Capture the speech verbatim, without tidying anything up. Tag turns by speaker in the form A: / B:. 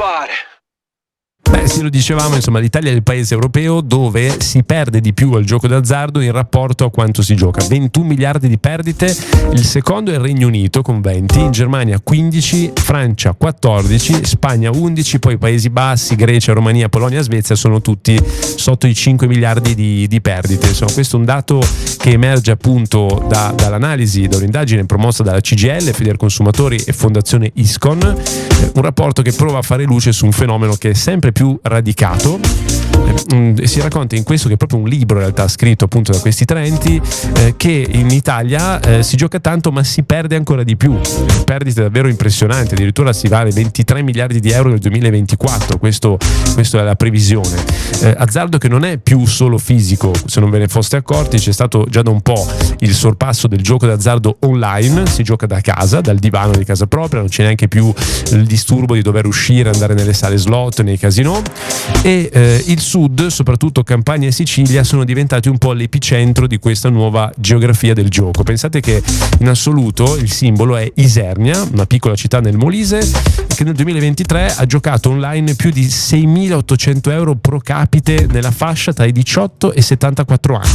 A: fare.
B: Beh, sì, lo dicevamo, insomma, l'Italia è il paese europeo dove si perde di più al gioco d'azzardo in rapporto a quanto si gioca. ventuno miliardi di perdite, il secondo è il Regno Unito con venti, in Germania quindici, Francia quattordici, Spagna undici, poi Paesi Bassi, Grecia, Romania, Polonia, Svezia sono tutti sotto i cinque miliardi di, di perdite. Insomma, questo è un dato che emerge appunto da, dall'analisi, da un'indagine promossa dalla C G I L, Federconsumatori e Fondazione Iscon, un rapporto che prova a fare luce su un fenomeno che è sempre più radicato. Eh, si racconta in questo, che è proprio un libro in realtà scritto appunto da questi tre enti, eh, che in Italia eh, si gioca tanto ma si perde ancora di più, perdite davvero impressionanti, addirittura si va ai ventitré miliardi di euro nel duemilaventiquattro, questo, questo è la previsione. Eh, azzardo che non è più solo fisico, se non ve ne foste accorti, c'è stato già da un po' il sorpasso del gioco d'azzardo online, si gioca da casa, dal divano di casa propria, non c'è neanche più il disturbo di dover uscire, andare nelle sale slot, nei casinò, e eh, il sud, soprattutto Campania e Sicilia, sono diventati un po' l'epicentro di questa nuova geografia del gioco. Pensate che in assoluto il simbolo è Isernia, una piccola città nel Molise, che nel duemilaventitré ha giocato online più di seimilaottocento euro pro capite nella fascia tra i diciotto e i settantaquattro anni.